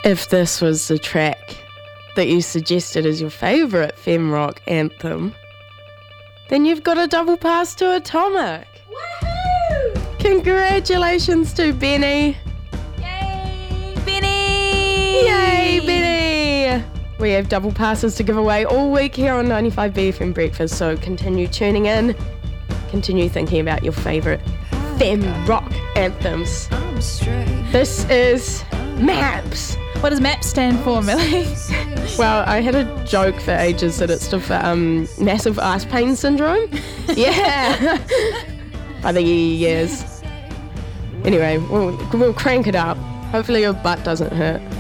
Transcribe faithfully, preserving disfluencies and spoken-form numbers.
If this was the track that you suggested as your favourite fem rock anthem, then you've got a double pass to Atomic. Woohoo! Congratulations to Benny. Yay, Benny! Yay, Benny! We have double passes to give away all week here on ninety-five B F M Breakfast, so continue tuning in, continue thinking about your favourite fem rock anthems. This is MAPS. What does MAP stand for, Millie? Well, I had a joke for ages that it stood for um, massive ass pain syndrome. Yeah. By the years. Anyway, we'll, we'll crank it up. Hopefully your butt doesn't hurt.